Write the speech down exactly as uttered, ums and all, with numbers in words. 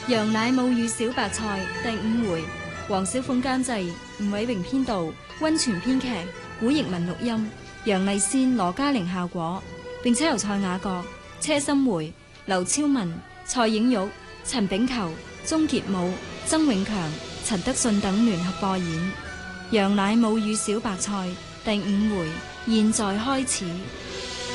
羊奶母與小白菜第五回，黃小鳳監製，吳偉榮編導，溫泉編劇，古譯文錄音，楊麗仙、羅嘉玲效果，並且由蔡雅閣、車心梅、劉超文、蔡影玉、陳炳球、鍾傑武、曾永強、陳德信等聯合播演。羊奶母與小白菜第五回，現在開始。